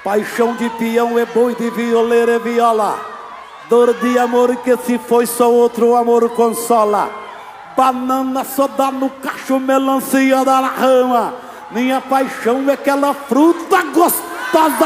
Paixão de peão é boi, de violeiro é viola. Dor de amor que se foi, só outro amor consola. Banana só dá no cacho, melancia dá na rama. Minha paixão é aquela fruta gostosa